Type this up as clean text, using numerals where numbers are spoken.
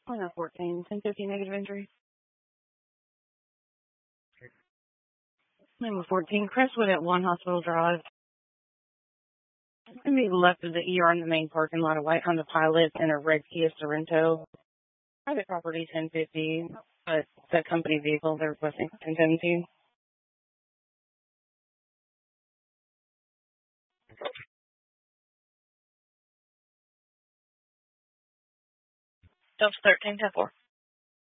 14, 1050 negative injury. Number 14, Crestwood at 1 Hospital Drive. Going to be left of the ER in the main parking lot, a white Honda Pilot and a red Kia Sorento. Private property 1050, but the company vehicle they're requesting 1017. Dubs 13, 10-4.